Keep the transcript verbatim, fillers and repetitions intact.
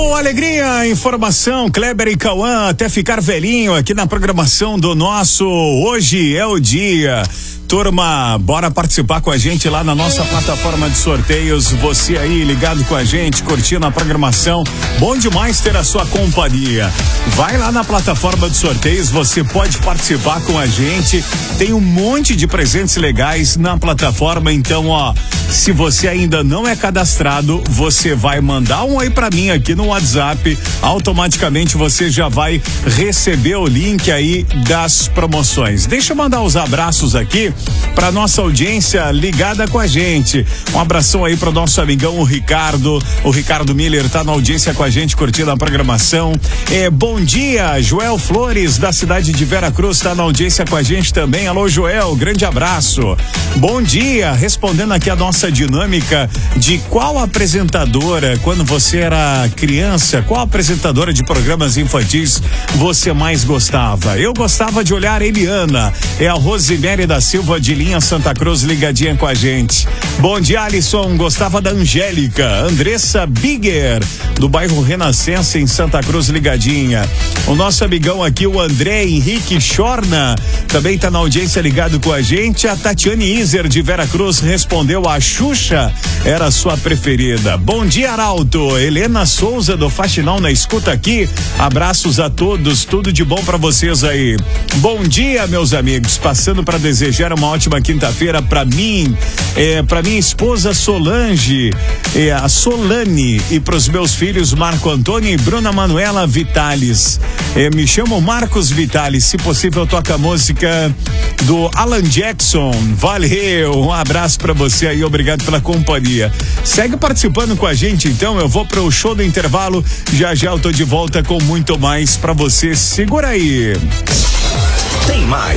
Com alegria, informação, Kleber e Cauã, até ficar velhinho aqui na programação do nosso Hoje é o Dia. Turma, bora participar com a gente lá na nossa plataforma de sorteios. Você aí ligado com a gente, curtindo a programação. Bom demais ter a sua companhia. Vai lá na plataforma de sorteios, você pode participar com a gente. Tem um monte de presentes legais na plataforma. Então, ó, se você ainda não é cadastrado, você vai mandar um oi pra mim aqui no WhatsApp. Automaticamente você já vai receber o link aí das promoções. Deixa eu mandar os abraços aqui para nossa audiência ligada com a gente. Um abração aí para o nosso amigão o Ricardo. O Ricardo Miller tá na audiência com a gente, curtindo a programação. É, bom dia, Joel Flores, da cidade de Vera Cruz, tá na audiência com a gente também. Alô, Joel, grande abraço. Bom dia, respondendo aqui a nossa dinâmica de qual apresentadora, quando você era criança, qual apresentadora de programas infantis você mais gostava? Eu gostava de olhar Eliana. É a Rosemary da Silva de Linha Santa Cruz ligadinha com a gente. Bom dia, Alisson, gostava da Angélica. Andressa Bigger, do bairro Renascença em Santa Cruz ligadinha. O nosso amigão aqui, o André Henrique Chorna, também tá na audiência ligado com a gente. A Tatiane Iser de Vera Cruz respondeu: a Xuxa era a sua preferida. Bom dia, Arauto. Helena Souza do Faxinal na escuta aqui. Abraços a todos, tudo de bom pra vocês aí. Bom dia, meus amigos, passando para desejar uma ótima quinta-feira para mim, é, para minha esposa Solange, é, a Solane, e para os meus filhos Marco Antônio e Bruna Manuela Vitales. É, me chamo Marcos Vitales. Se possível, toca a música do Alan Jackson. Valeu, um abraço para você aí, obrigado pela companhia. Segue participando com a gente, então. Eu vou para o show do intervalo. Já já eu tô de volta com muito mais para você. Segura aí. Tem mais.